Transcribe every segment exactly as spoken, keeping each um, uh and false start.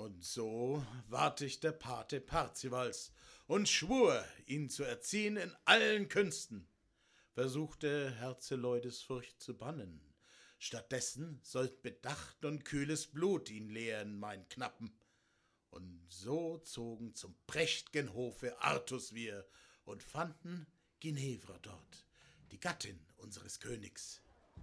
Und so ward ich der Pate Parzivals und schwur, ihn zu erziehen in allen Künsten. Versuchte Herzeleudes Furcht zu bannen. Stattdessen sollt Bedacht und kühles Blut ihn lehren, mein Knappen. Und so zogen zum prächt'gen Hofe Artus wir und fanden Ginevra dort, die Gattin unseres Königs.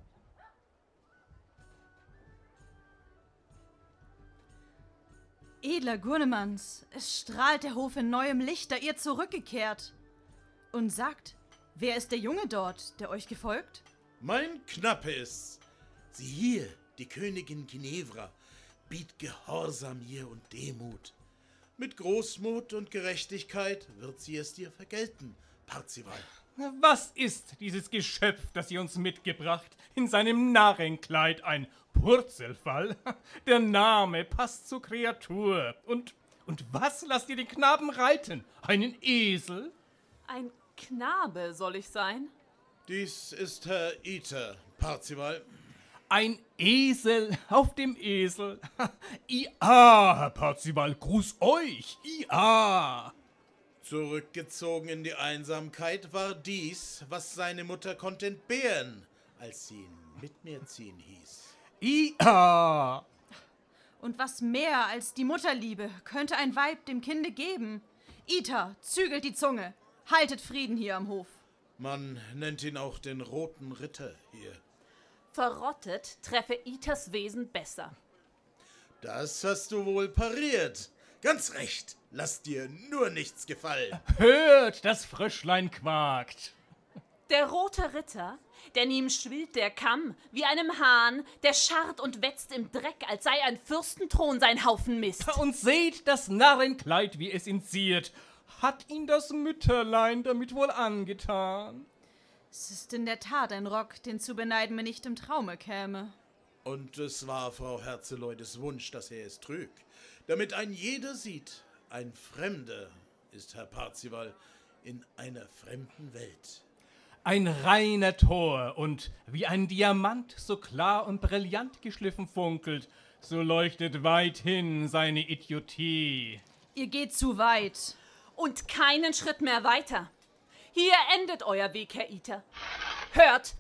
Edler Gurnemanns, es strahlt der Hof in neuem Licht, da ihr zurückgekehrt. Und sagt, wer ist der Junge dort, der euch gefolgt? Mein Knappe ist's. Sieh hier, die Königin Ginevra, biet Gehorsam ihr und Demut. Mit Großmut und Gerechtigkeit wird sie es dir vergelten, Parzival. Was ist dieses Geschöpf, das ihr uns mitgebracht? In seinem Narrenkleid ein Purzelfall? Der Name passt zur Kreatur. Und, und was lasst ihr den Knaben reiten? Einen Esel? Ein Knabe soll ich sein? Dies ist Herr Iter, Parzival. Ein Esel auf dem Esel. Ia, Herr Parzival, gruß euch. Ia. Zurückgezogen in die Einsamkeit war dies, was seine Mutter konnte entbehren, als sie ihn mit mir ziehen hieß. Ia. Und was mehr als die Mutterliebe könnte ein Weib dem Kinde geben? Iter, zügelt die Zunge. Haltet Frieden hier am Hof. Man nennt ihn auch den Roten Ritter hier. Verrottet treffe Iters Wesen besser. Das hast du wohl pariert. Ganz recht, lass dir nur nichts gefallen. Hört, das Fröschlein quakt. Der rote Ritter, denn ihm schwillt der Kamm wie einem Hahn, der scharrt und wetzt im Dreck, als sei ein Fürstenthron sein Haufen Mist. Und seht das Narrenkleid, wie es ihn ziert. Hat ihn das Mütterlein damit wohl angetan? Es ist in der Tat ein Rock, den zu beneiden mir nicht im Traume käme. Und es war Frau Herzeleudes Wunsch, dass er es trüg, damit ein jeder sieht, ein Fremder ist Herr Parzival in einer fremden Welt. Ein reiner Tor und wie ein Diamant so klar und brillant geschliffen funkelt, so leuchtet weithin seine Idiotie. Ihr geht zu weit. Und keinen Schritt mehr weiter. Hier endet euer Weg, Herr Iter. Hört!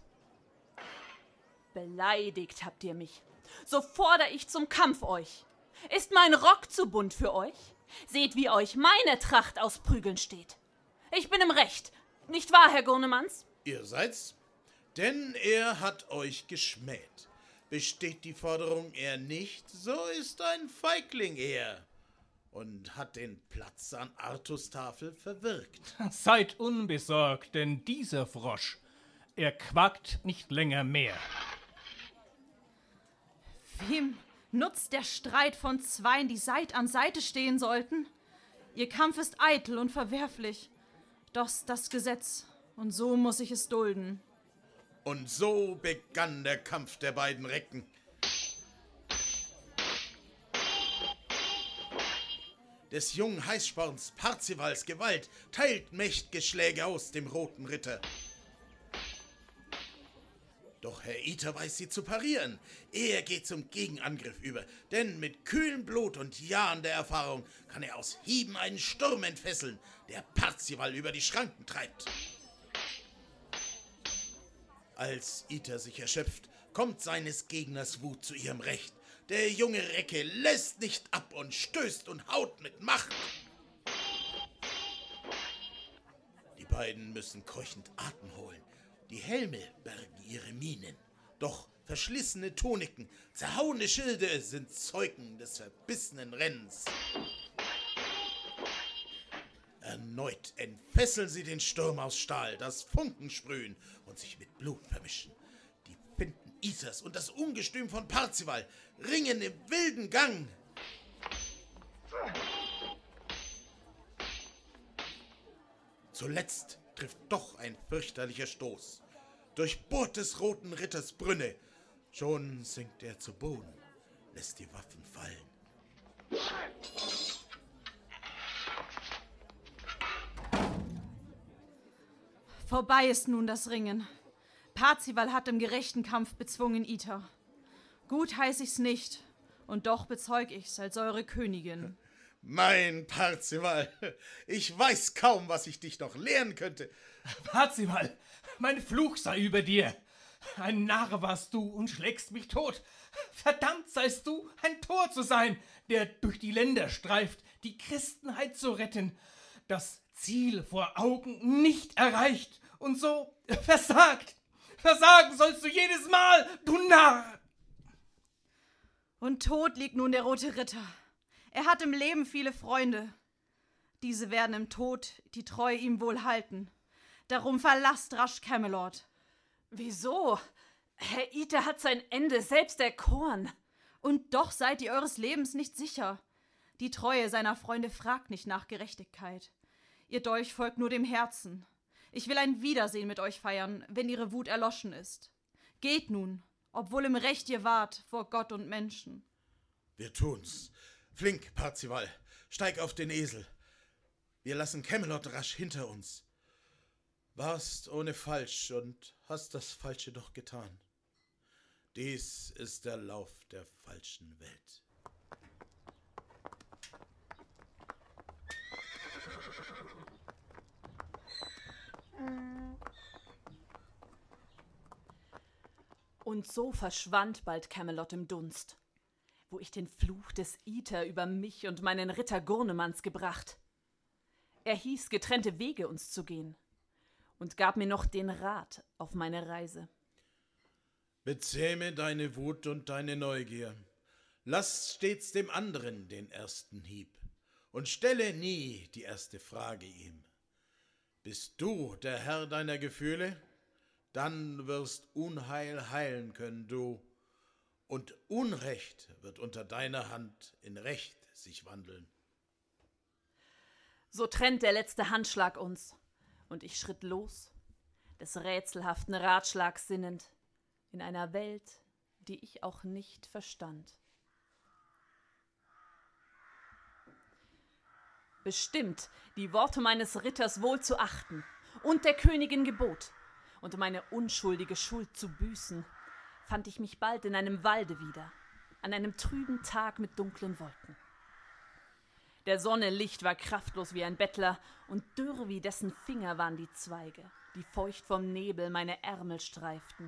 Beleidigt habt ihr mich. So fordere ich zum Kampf euch. Ist mein Rock zu bunt für euch? Seht, wie euch meine Tracht aus Prügeln steht. Ich bin im Recht, nicht wahr, Herr Gurnemanns? Ihr seid's? Denn er hat euch geschmäht. Besteht die Forderung er nicht, so ist ein Feigling er. Und hat den Platz an Artus Tafel verwirkt. Seid unbesorgt, denn dieser Frosch, er quakt nicht länger mehr. Wem nutzt der Streit von Zweien, die Seit an Seite stehen sollten? Ihr Kampf ist eitel und verwerflich. Doch das Gesetz, und so muss ich es dulden. Und so begann der Kampf der beiden Recken. Des jungen Heißsporns Parzivals Gewalt teilt mächt'ge Schläge aus dem Roten Ritter. Doch Herr Iter weiß sie zu parieren. Er geht zum Gegenangriff über, denn mit kühlem Blut und Jahren der Erfahrung kann er aus Hieben einen Sturm entfesseln, der Parzival über die Schranken treibt. Als Iter sich erschöpft, kommt seines Gegners Wut zu ihrem Recht. Der junge Recke lässt nicht ab und stößt und haut mit Macht. Die beiden müssen keuchend Atem holen. Die Helme bergen ihre Mienen. Doch verschlissene Tuniken, zerhauene Schilde sind Zeugen des verbissenen Rennens. Erneut entfesseln sie den Sturm aus Stahl, das Funken sprühen und sich mit Blut vermischen. Die Finden Iters und das Ungestüm von Parzival ringen im wilden Gang. Zuletzt trifft doch ein fürchterlicher Stoß. Durchbohrt des Roten Ritters Brünne. Schon sinkt er zu Boden, lässt die Waffen fallen. Vorbei ist nun das Ringen. Parzival hat im gerechten Kampf bezwungen Iter. Gut heiß ich's nicht, Und doch bezeug ich's als eure Königin. Mein Parzival, ich weiß kaum, was ich dich noch lehren könnte. Parzival, mein Fluch sei über dir. Ein Narr warst du und schlägst mich tot. Verdammt seist du, ein Tor zu sein, der durch die Länder streift, die Christenheit zu retten, das Ziel vor Augen nicht erreicht und so versagt. Versagen sollst du jedes Mal, du Narr! Und tot liegt nun der rote Ritter. Er hat im Leben viele Freunde. Diese werden im Tod die Treue ihm wohl halten. Darum verlasst rasch Camelot. Wieso? Herr Iter hat sein Ende selbst erkoren. Und doch seid ihr eures Lebens nicht sicher. Die Treue seiner Freunde fragt nicht nach Gerechtigkeit. Ihr Dolch folgt nur dem Herzen. Ich will ein Wiedersehen mit euch feiern, wenn ihre Wut erloschen ist. Geht nun, obwohl im Recht ihr wart vor Gott und Menschen. Wir tun's. Flink, Parzival, steig auf den Esel. Wir lassen Camelot rasch hinter uns. Warst ohne Falsch und hast das Falsche doch getan. Dies ist der Lauf der falschen Welt. Und so verschwand bald Camelot im Dunst, wo ich den Fluch des Iter über mich und meinen Ritter Gurnemanns gebracht. Er hieß, getrennte Wege uns zu gehen, und gab mir noch den Rat auf meine Reise. Bezähme deine Wut und deine Neugier. Lass stets dem anderen den ersten Hieb und stelle nie die erste Frage ihm. Bist du der Herr deiner Gefühle? Dann wirst Unheil heilen können du, und Unrecht wird unter deiner Hand in Recht sich wandeln. So trennt der letzte Handschlag uns, und ich schritt los, des rätselhaften Ratschlags sinnend, in einer Welt, die ich auch nicht verstand. Bestimmt, die Worte meines Ritters wohl zu achten und der Königin Gebot und meine unschuldige Schuld zu büßen, fand ich mich bald in einem Walde wieder, an einem trüben Tag mit dunklen Wolken. Der Sonne Licht war kraftlos wie ein Bettler, und dürr wie dessen Finger waren die Zweige, die feucht vom Nebel meine Ärmel streiften.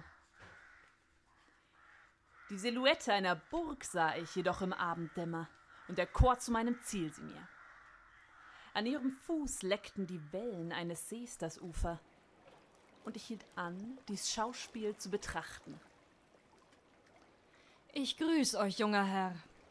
Die Silhouette einer Burg sah ich jedoch im Abenddämmer, und erkor zu meinem Ziel sie mir. An ihrem Fuß leckten die Wellen eines Sees das Ufer, und ich hielt an, dies Schauspiel zu betrachten. Ich grüß euch, junger Herr.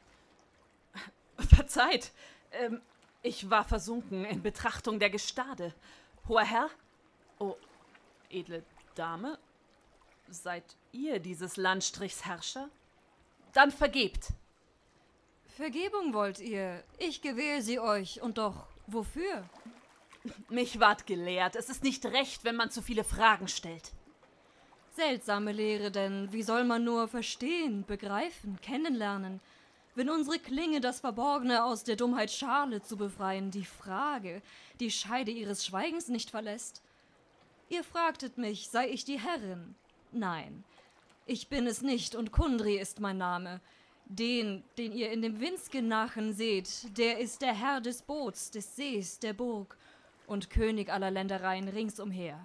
Verzeiht, ähm, ich war versunken in Betrachtung der Gestade. Hoher Herr, oh, edle Dame, seid ihr dieses Landstrichs Herrscher? Dann vergebt. Vergebung wollt ihr, ich gewähre sie euch, und doch, wofür? Mich ward gelehrt, es ist nicht recht, wenn man zu viele Fragen stellt. Seltsame Lehre, denn wie soll man nur verstehen, begreifen, kennenlernen, wenn unsere Klinge das Verborgene aus der Dummheit Schale zu befreien, die Frage, die Scheide ihres Schweigens nicht verlässt? Ihr fragtet mich, sei ich die Herrin? Nein, ich bin es nicht, und Kundry ist mein Name. Den, den ihr in dem Windsgen-Nachen seht, der ist der Herr des Boots, des Sees, der Burg und König aller Ländereien ringsumher.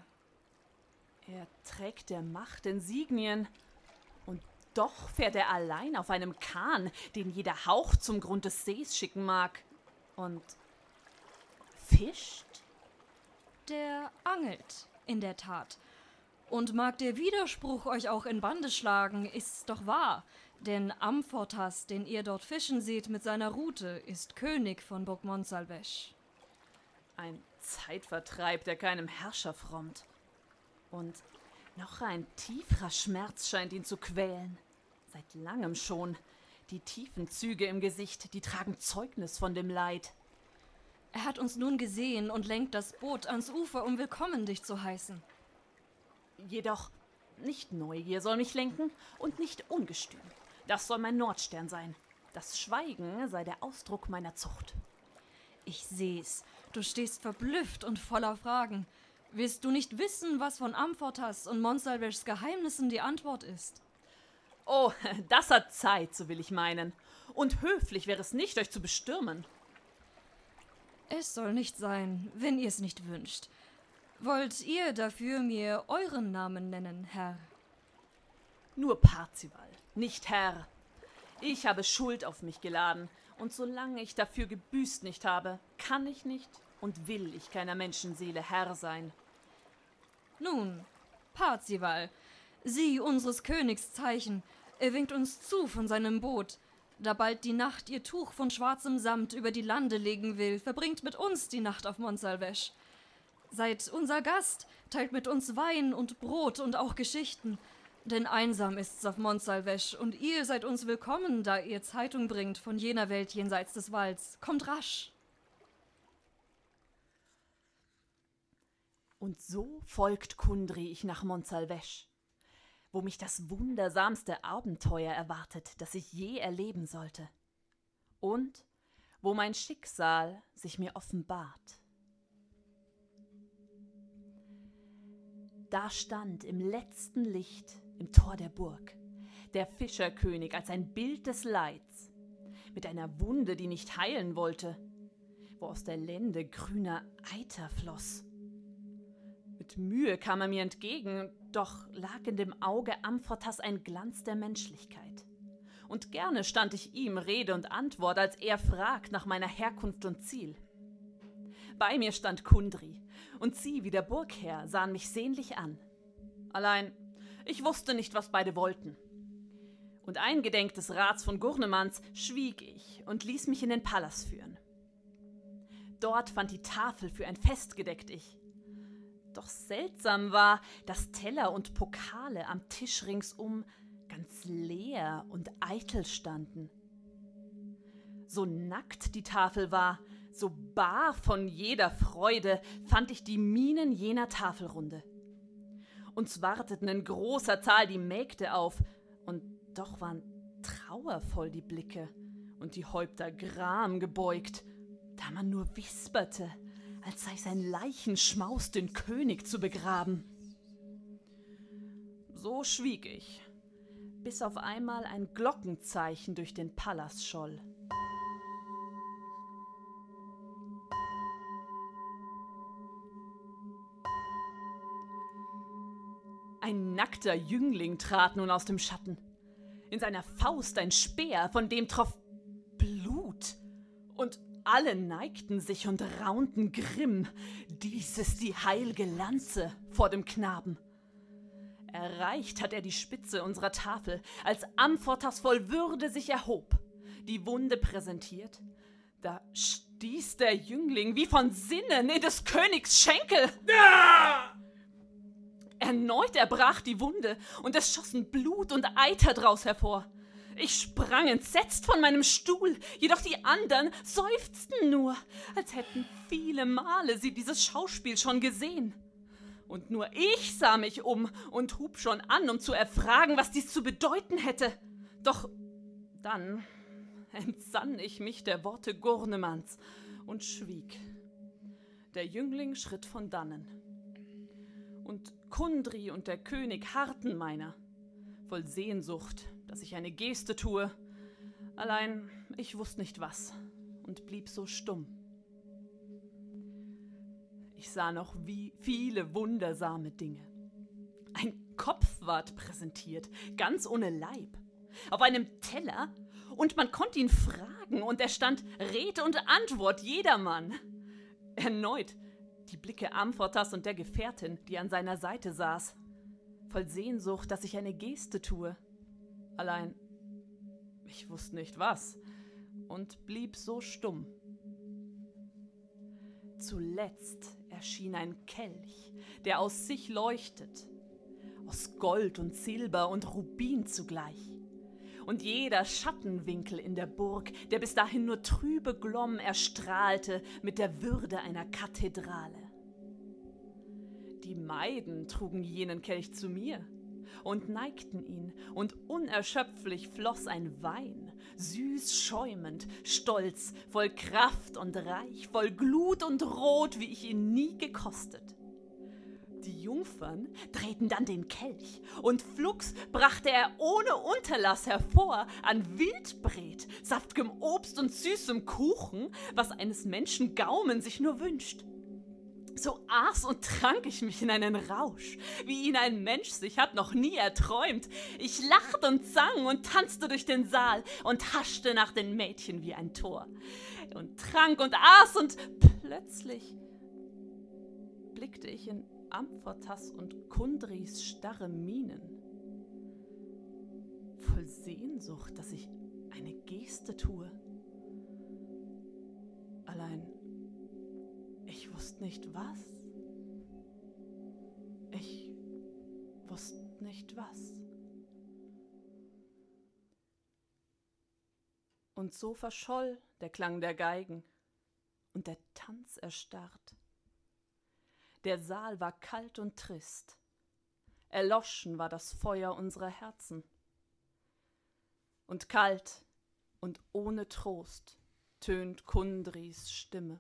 Er trägt der Macht Insignien, und doch fährt er allein auf einem Kahn, den jeder Hauch zum Grund des Sees schicken mag. Und fischt? Der angelt, in der Tat. Und mag der Widerspruch euch auch in Bande schlagen, ist's doch wahr, denn Amfortas, den ihr dort fischen seht mit seiner Rute, ist König von Burg Montsalvech. Ein Zeitvertreib, der keinem Herrscher frommt. Und noch ein tieferer Schmerz scheint ihn zu quälen. Seit langem schon. Die tiefen Züge im Gesicht, die tragen Zeugnis von dem Leid. Er hat uns nun gesehen und lenkt das Boot ans Ufer, um willkommen dich zu heißen. Jedoch nicht Neugier soll mich lenken und nicht Ungestüm. Das soll mein Nordstern sein. Das Schweigen sei der Ausdruck meiner Zucht. Ich seh's. Du stehst verblüfft und voller Fragen. Willst du nicht wissen, was von Amfortas und Montsalvechs Geheimnissen die Antwort ist? Oh, das hat Zeit, so will ich meinen. Und höflich wäre es nicht, euch zu bestürmen. Es soll nicht sein, wenn ihr es nicht wünscht. Wollt ihr dafür mir euren Namen nennen, Herr? Nur Parzival, nicht Herr. Ich habe Schuld auf mich geladen, und solange ich dafür gebüßt nicht habe, kann ich nicht und will ich keiner Menschenseele Herr sein. Nun, Parzival, sieh unseres Königs Zeichen. Er winkt uns zu von seinem Boot. Da bald die Nacht ihr Tuch von schwarzem Samt über die Lande legen will, verbringt mit uns die Nacht auf Montsalvash. Seid unser Gast, teilt mit uns Wein und Brot und auch Geschichten. Denn einsam ist's auf Montsalvash, und ihr seid uns willkommen, da ihr Zeitung bringt von jener Welt jenseits des Walds. Kommt rasch! Und so folgt Kundry ich nach Montsalvash, wo mich das wundersamste Abenteuer erwartet, das ich je erleben sollte. Und wo mein Schicksal sich mir offenbart. Da stand im letzten Licht im Tor der Burg der Fischerkönig als ein Bild des Leids, mit einer Wunde, die nicht heilen wollte, wo aus der Lende grüner Eiter floss. Mit Mühe kam er mir entgegen, doch lag in dem Auge Amfortas ein Glanz der Menschlichkeit. Und gerne stand ich ihm Rede und Antwort, als er fragt nach meiner Herkunft und Ziel. Bei mir stand Kundry, und sie, wie der Burgherr, sahen mich sehnlich an. Allein, ich wusste nicht, was beide wollten. Und eingedenk des Rats von Gurnemanz schwieg ich und ließ mich in den Palast führen. Dort fand die Tafel für ein Fest gedeckt ich. Doch seltsam war, dass Teller und Pokale am Tisch ringsum ganz leer und eitel standen. So nackt die Tafel war, so bar von jeder Freude, fand ich die Mienen jener Tafelrunde. Uns warteten in großer Zahl die Mägde auf, und doch waren trauervoll die Blicke und die Häupter gram gebeugt, da man nur wisperte, als sei sein Leichenschmaus, den König zu begraben. So schwieg ich, bis auf einmal ein Glockenzeichen durch den Palast scholl. Ein nackter Jüngling trat nun aus dem Schatten. In seiner Faust ein Speer, von dem troff Blut. Und alle neigten sich und raunten grimm. Dies ist die heilge Lanze vor dem Knaben. Erreicht hat er die Spitze unserer Tafel, als Amfortas voll Würde sich erhob, die Wunde präsentiert. Da stieß der Jüngling wie von Sinnen in des Königs Schenkel. Ah! Erneut erbrach die Wunde, und es schossen Blut und Eiter draus hervor. Ich sprang entsetzt von meinem Stuhl, jedoch die andern seufzten nur, als hätten viele Male sie dieses Schauspiel schon gesehen. Und nur ich sah mich um und hub schon an, um zu erfragen, was dies zu bedeuten hätte. Doch dann entsann ich mich der Worte Gurnemanz und schwieg. Der Jüngling schritt von dannen. Und Kundry und der König harrten meiner, voll Sehnsucht, dass ich eine Geste tue. Allein ich wusste nicht was und blieb so stumm. Ich sah noch wie viele wundersame Dinge. Ein Kopf ward präsentiert, ganz ohne Leib, auf einem Teller, und man konnte ihn fragen, und er stand Rede und Antwort jedermann. Erneut die Blicke Amfortas und der Gefährtin, die an seiner Seite saß, voll Sehnsucht, dass ich eine Geste tue. Allein, ich wusste nicht was und blieb so stumm. Zuletzt erschien ein Kelch, der aus sich leuchtet, aus Gold und Silber und Rubin zugleich. Und jeder Schattenwinkel in der Burg, der bis dahin nur trübe glomm, erstrahlte mit der Würde einer Kathedrale. Die Maiden trugen jenen Kelch zu mir und neigten ihn, und unerschöpflich floss ein Wein, süß schäumend, stolz, voll Kraft und reich, voll Glut und Rot, wie ich ihn nie gekostet. Die Jungfern drehten dann den Kelch, und flugs brachte er ohne Unterlass hervor an Wildbret, saftigem Obst und süßem Kuchen, was eines Menschen Gaumen sich nur wünscht. So aß und trank ich mich in einen Rausch, wie ihn ein Mensch sich hat noch nie erträumt. Ich lachte und sang und tanzte durch den Saal und haschte nach den Mädchen wie ein Tor. Und trank und aß, und plötzlich blickte ich in Amphotas und Kundris starre Mienen. Voll Sehnsucht, dass ich eine Geste tue. Allein, ich wusste nicht was. Ich wusste nicht was. Und so verscholl der Klang der Geigen und der Tanz erstarrt. Der Saal war kalt und trist. Erloschen war das Feuer unserer Herzen. Und kalt und ohne Trost tönt Kundris Stimme.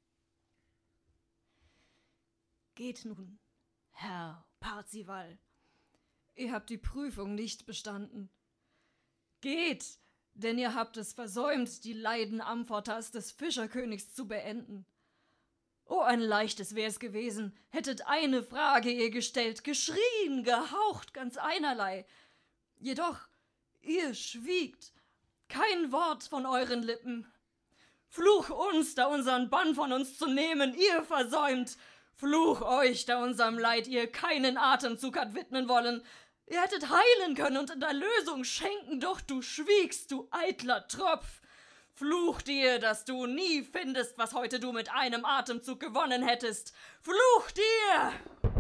Geht nun, Herr Parzival. Ihr habt die Prüfung nicht bestanden. Geht, denn ihr habt es versäumt, die Leiden Amphotas des Fischerkönigs zu beenden. Oh, ein leichtes wär's gewesen, hättet eine Frage ihr gestellt, geschrien, gehaucht, ganz einerlei. Jedoch, ihr schwiegt, kein Wort von euren Lippen. Fluch uns, da unseren Bann von uns zu nehmen, ihr versäumt. Fluch euch, da unserem Leid ihr keinen Atemzug hat widmen wollen. Ihr hättet heilen können und in der Lösung schenken, doch du schwiegst, du eitler Tropf. Fluch dir, dass du nie findest, was heute du mit einem Atemzug gewonnen hättest. Fluch dir!